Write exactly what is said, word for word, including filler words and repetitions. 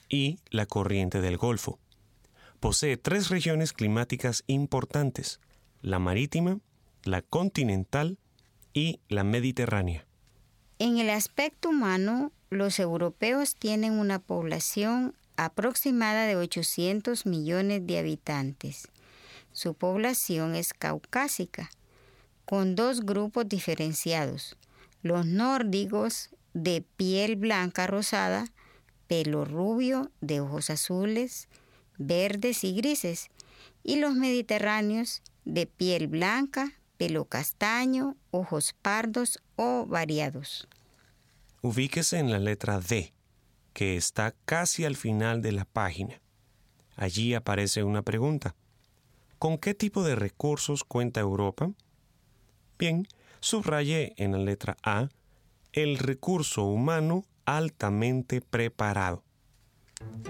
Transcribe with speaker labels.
Speaker 1: y la corriente del Golfo. Posee tres regiones climáticas importantes: la marítima, la continental y la mediterránea.
Speaker 2: En el aspecto humano, los europeos tienen una población aproximada de ochocientos millones de habitantes. Su población es caucásica, con dos grupos diferenciados: los nórdicos, de piel blanca rosada, pelo rubio, de ojos azules, verdes y grises, y los mediterráneos, de piel blanca, pelo castaño, ojos pardos o variados.
Speaker 1: Ubíquese en la letra D, que está casi al final de la página. Allí aparece una pregunta: ¿con qué tipo de recursos cuenta Europa? Bien, subraye en la letra A el recurso humano altamente preparado.